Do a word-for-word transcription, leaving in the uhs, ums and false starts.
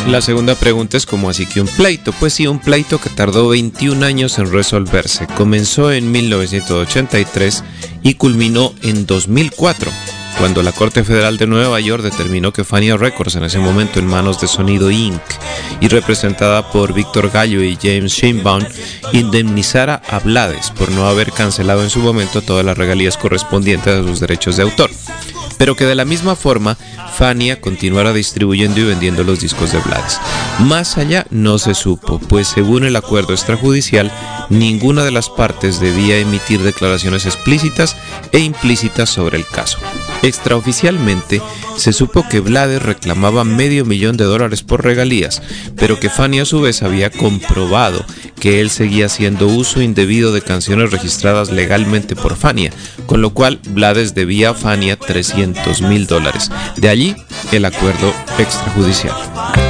La segunda pregunta es cómo así que un pleito. Pues sí, un pleito que tardó veintiún años en resolverse. Comenzó en mil novecientos ochenta y tres y culminó en dos mil cuatro, cuando la Corte Federal de Nueva York determinó que Fania Records, en ese momento en manos de Sonido incorporated y representada por Víctor Gallo y James Shinbaum, indemnizara a Blades por no haber cancelado en su momento todas las regalías correspondientes a sus derechos de autor, pero que de la misma forma Fania continuara distribuyendo y vendiendo los discos de Blades. Más allá no se supo, pues según el acuerdo extrajudicial, ninguna de las partes debía emitir declaraciones explícitas e implícitas sobre el caso. Extraoficialmente, se supo que Blades reclamaba medio millón de dólares por regalías, pero que Fania a su vez había comprobado que él seguía haciendo uso indebido de canciones registradas legalmente por Fania, con lo cual Blades debía a Fania trescientos mil dólares. De allí el acuerdo extrajudicial.